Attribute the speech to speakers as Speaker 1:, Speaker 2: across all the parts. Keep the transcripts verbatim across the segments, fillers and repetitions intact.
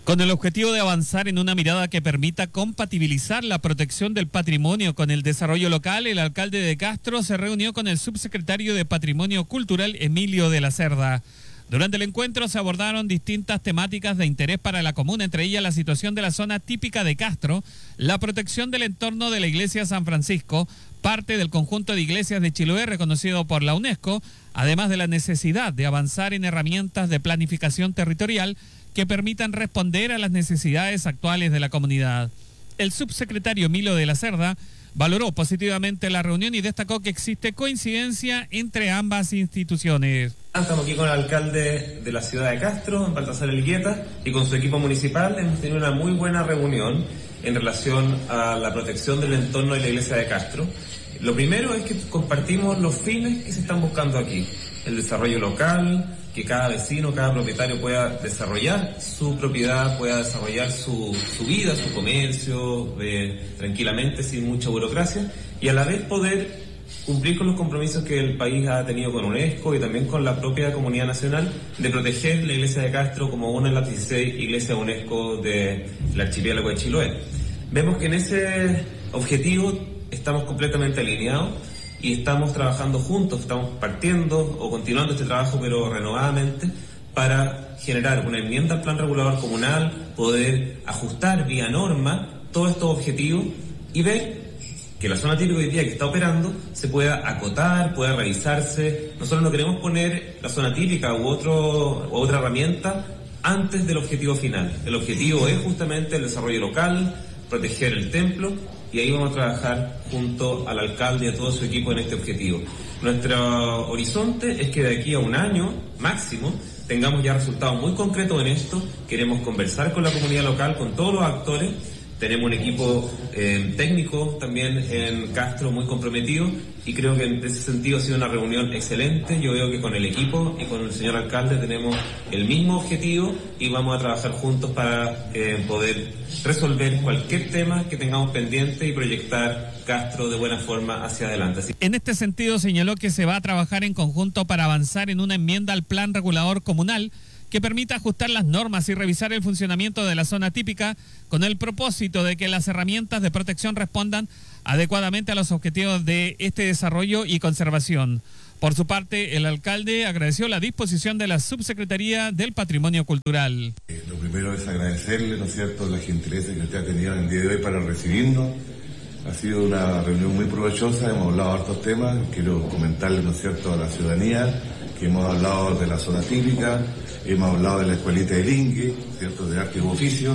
Speaker 1: Con el objetivo de avanzar en una mirada que permita compatibilizar la protección del patrimonio con el desarrollo local, el alcalde de Castro se reunió con el subsecretario de Patrimonio Cultural, Emilio de la Cerda. Durante el encuentro se abordaron distintas temáticas de interés para la comuna, entre ellas la situación de la zona típica de Castro, la protección del entorno de la iglesia San Francisco, parte del conjunto de iglesias de Chiloé reconocido por la UNESCO, además de la necesidad de avanzar en herramientas de planificación territorial que permitan responder a las necesidades actuales de la comunidad. El subsecretario Emilio de la Cerda valoró positivamente la reunión y destacó que existe coincidencia entre ambas instituciones.
Speaker 2: Estamos aquí con el alcalde de la ciudad de Castro, Baltasar Elgueta, y con su equipo municipal hemos tenido una muy buena reunión en relación a la protección del entorno de la iglesia de Castro. Lo primero es que compartimos los fines que se están buscando aquí, el desarrollo local, que cada vecino, cada propietario pueda desarrollar su propiedad, pueda desarrollar su, su vida, su comercio, eh, tranquilamente, sin mucha burocracia, y a la vez poder cumplir con los compromisos que el país ha tenido con UNESCO y también con la propia comunidad nacional de proteger la iglesia de Castro como una de las dieciséis iglesias UNESCO del archipiélago de Chiloé. Vemos que en ese objetivo estamos completamente alineados y estamos trabajando juntos, estamos partiendo o continuando este trabajo pero renovadamente para generar una enmienda al plan regulador comunal, poder ajustar vía norma todos estos objetivos y ver que la zona típica hoy día que está operando se pueda acotar, pueda revisarse. Nosotros no queremos poner la zona típica u, otro, u otra herramienta antes del objetivo final. El objetivo es justamente el desarrollo local, proteger el templo, y ahí vamos a trabajar junto al alcalde y a todo su equipo en este objetivo. Nuestro horizonte es que de aquí a un año máximo tengamos ya resultados muy concretos en esto. Queremos conversar con la comunidad local, con todos los actores. Tenemos un equipo eh, técnico también en Castro muy comprometido y creo que en ese sentido ha sido una reunión excelente. Yo veo que con el equipo y con el señor alcalde tenemos el mismo objetivo y vamos a trabajar juntos para eh, poder resolver cualquier tema que tengamos pendiente y proyectar Castro de buena forma hacia adelante. Así.
Speaker 1: En este sentido señaló que se va a trabajar en conjunto para avanzar en una enmienda al plan regulador comunal que permita ajustar las normas y revisar el funcionamiento de la zona típica con el propósito de que las herramientas de protección respondan adecuadamente a los objetivos de este desarrollo y conservación. Por su parte, el alcalde agradeció la disposición de la Subsecretaría del Patrimonio Cultural.
Speaker 3: Eh, lo primero es agradecerle, ¿no es cierto?, la gentileza que usted ha tenido en el día de hoy para recibirnos. Ha sido una reunión muy provechosa, hemos hablado de hartos temas. Quiero comentarle, ¿no es cierto?, a la ciudadanía que hemos hablado de la zona típica, hemos hablado de la escuelita de Lingue, ¿cierto?, de arte y oficio,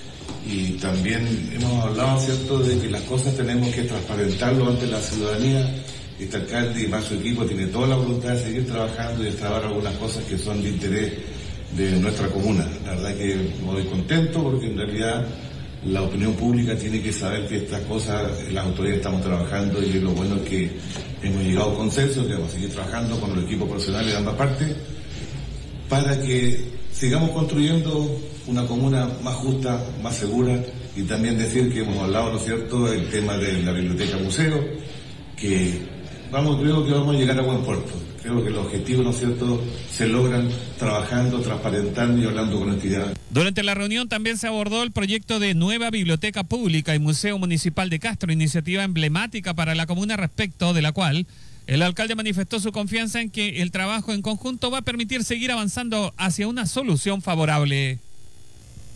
Speaker 3: y también hemos hablado, ¿cierto?, de que las cosas tenemos que transparentarlo ante la ciudadanía. Este alcalde y más su equipo tiene toda la voluntad de seguir trabajando y destrabar algunas cosas que son de interés de nuestra comuna. La verdad que me voy contento porque en realidad la opinión pública tiene que saber que estas cosas las autoridades estamos trabajando, y lo bueno es que hemos llegado a un consenso que vamos a seguir trabajando con el equipo profesional de ambas partes para que sigamos construyendo una comuna más justa, más segura, y también decir que hemos hablado, ¿no es cierto?, el tema de la biblioteca museo, que vamos, creo que vamos a llegar a buen puerto. Creo que los objetivos, ¿no es cierto?, se logran trabajando, transparentando y hablando con honestidad.
Speaker 1: Durante la reunión también se abordó el proyecto de nueva biblioteca pública y museo municipal de Castro, iniciativa emblemática para la comuna, respecto de la cual el alcalde manifestó su confianza en que el trabajo en conjunto va a permitir seguir avanzando hacia una solución favorable.